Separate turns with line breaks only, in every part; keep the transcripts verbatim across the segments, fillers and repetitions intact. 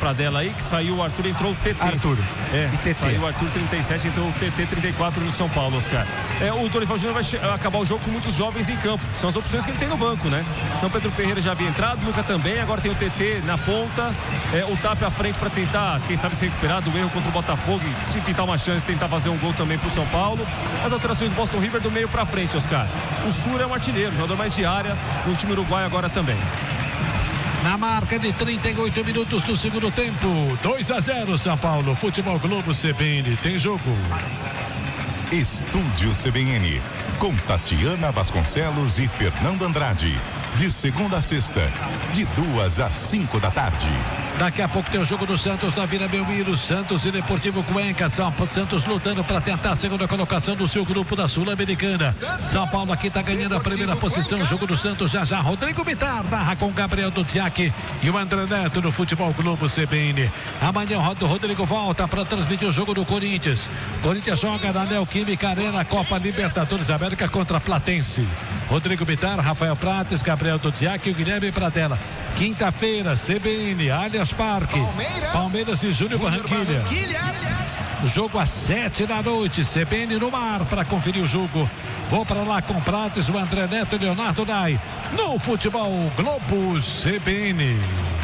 Pradella aí, que saiu o Arthur, entrou o T T.
Arthur.
É,
e T T.
Saiu o Arthur trinta e sete, entrou o T T trinta e quatro no São Paulo, Oscar. É, o Dorival Júnior vai acabar o jogo com muitos jovens em campo. São as opções que ele tem no banco, né? Então Pedro Ferreira já havia entrado, Luca também, agora tem o T T na ponta, é, o Tapia à frente para tentar, quem sabe, se recuperar do erro contra o Botafogo e se pintar uma chance, tentar fazer um gol também pro São Paulo. As alterações do Boston River do meio para frente, Oscar. O Sura é um artilheiro, jogador mais de área, no time uruguaio agora também.
Na marca de trinta e oito minutos do segundo tempo, dois a zero São Paulo, Futebol Globo C B N, tem jogo.
Estúdio C B N, com Tatiana Vasconcelos e Fernando Andrade, de segunda a sexta, de duas às cinco da tarde.
Daqui a pouco tem o jogo do Santos na Vila Belmiro, Santos e Deportivo Cuenca. São Santos lutando para tentar a segunda colocação do seu grupo da Sul-Americana. São Paulo aqui está ganhando a primeira posição. O jogo do Santos já já. Rodrigo Bitar narra com Gabriel Duziak e o André Neto no Futebol Globo C B N. Amanhã o Rodrigo volta para transmitir o jogo do Corinthians. Corinthians joga na Neoquímica Arena, Copa Libertadores América contra Platense. Rodrigo Bitar, Rafael Prates, Gabriel Duziak e o Guilherme Pradella. Quinta-feira, C B N, Allianz Parque, Palmeiras, Palmeiras e Júnior Barranquilha. Barranquilha. O jogo às sete da noite, C B N no mar para conferir o jogo. Vou para lá com Prates, o André Neto e Leonardo Nai. No Futebol Globo C B N.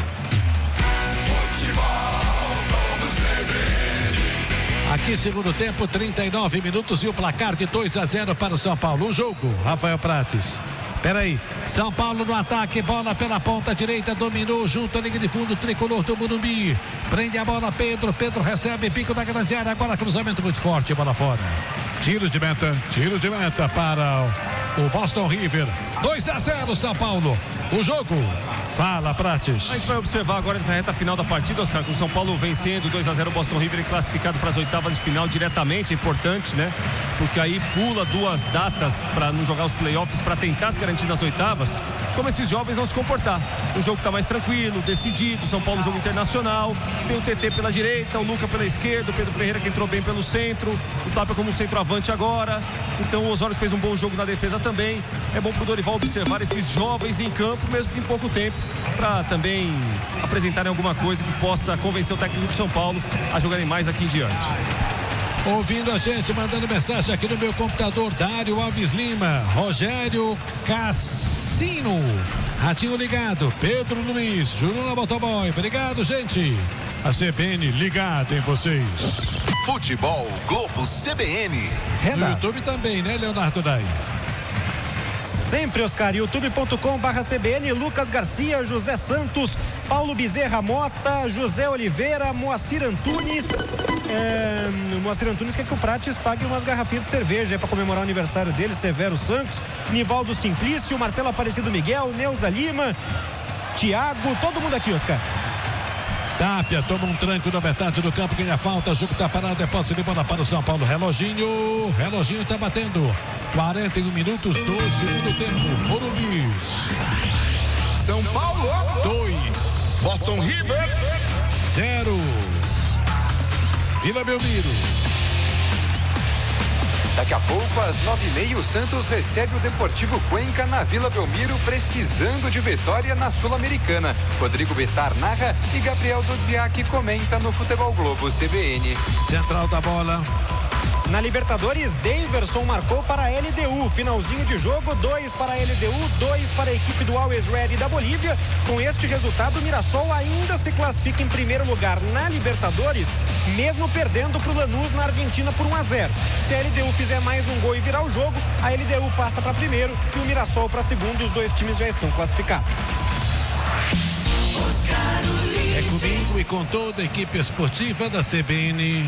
Futebol Globo C B N. Aqui segundo tempo, trinta e nove minutos e o placar de dois a zero para o São Paulo. O jogo, Rafael Prates. Peraí, São Paulo no ataque, bola pela ponta direita, dominou junto à linha de fundo, tricolor do Morumbi. Prende a bola Pedro, Pedro recebe, pico da grande área, agora cruzamento muito forte, bola fora. Tiro de meta, tiro de meta para o Boston River. dois a zero São Paulo. O jogo, fala Prates.
A gente vai observar agora nessa reta final da partida, Oscar, com o São Paulo vencendo dois a zero o Boston River, classificado para as oitavas de final diretamente, é importante, né? Porque aí pula duas datas para não jogar os playoffs, para tentar se garantir nas oitavas. Como esses jovens vão se comportar. O jogo está mais tranquilo, decidido. São Paulo, jogo internacional. Tem o T T pela direita, o Luca pela esquerda, o Pedro Ferreira que entrou bem pelo centro, o Tapia como centroavante agora. Então o Osório fez um bom jogo na defesa também. É bom pro Dorival observar esses jovens em campo, mesmo que em pouco tempo, para também apresentarem alguma coisa que possa convencer o técnico do São Paulo a jogarem mais aqui em diante.
Ouvindo a gente, mandando mensagem aqui no meu computador, Dário Alves Lima, Rogério Cassino, Ratinho ligado, Pedro Luiz, Juruna Motoboy, obrigado, gente. A C B N ligada em vocês.
Futebol Globo C B N.
No YouTube também, né, Leonardo Nai?
Sempre, Oscar, youtube ponto com barra C B N, Lucas Garcia, José Santos, Paulo Bezerra Mota, José Oliveira, Moacir Antunes. É, Moacir Antunes quer que o Prates pague umas garrafinhas de cerveja para comemorar o aniversário dele. Severo Santos, Nivaldo Simplício, Marcelo Aparecido Miguel, Neuza Lima, Tiago, todo mundo aqui, Oscar.
Tapia toma um tranco na metade do campo, ganha falta, o jogo tá parado, é posse de bola para o São Paulo. Reloginho, reloginho tá batendo. quarenta e um minutos do segundo tempo. Morumbi.
São Paulo
dois.
Boston River
zero. Vila Belmiro.
Daqui a pouco, às nove e meia, o Santos recebe o Deportivo Cuenca na Vila Belmiro, precisando de vitória na Sul-Americana. Rodrigo Bitar narra e Gabriel Duziak comenta no Futebol Globo C B N.
Central da bola.
Na Libertadores, Daverson marcou para a L D U. Finalzinho de jogo, dois para a L D U, dois para a equipe do Always Ready da Bolívia. Com este resultado, o Mirassol ainda se classifica em primeiro lugar na Libertadores, mesmo perdendo para o Lanús na Argentina por um a zero. Se a L D U fizer mais um gol e virar o jogo, a L D U passa para primeiro e o Mirassol para segundo. Os dois times já estão classificados.
É comigo e com toda a equipe esportiva da C B N.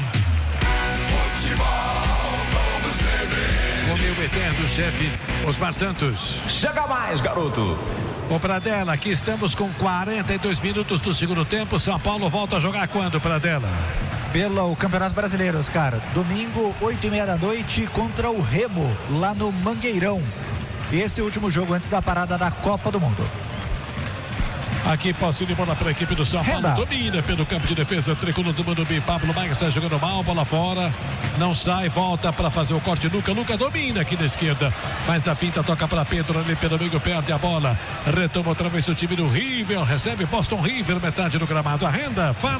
Com meu eterno chefe, Osmar Santos.
Chega mais, garoto.
O Pradella, aqui estamos com quarenta e dois minutos do segundo tempo. São Paulo volta a jogar quando, Pradella?
Pelo Campeonato Brasileiro, Oscar. Domingo, oito e meia da noite, contra o Remo, lá no Mangueirão. Esse é o último jogo antes da parada da Copa do Mundo.
Aqui posse de bola para a equipe do São Paulo.
Renda.
Domina pelo campo de defesa. Tricolor do Morumbi. Pablo Maia sai jogando mal. Bola fora. Não sai. Volta para fazer o corte. Luca. Luca domina aqui na esquerda. Faz a finta. Toca para Pedro ali pelo meio. Perde a bola. Retoma outra vez o time do River. Recebe Boston River. Metade do gramado. A Renda. Fala.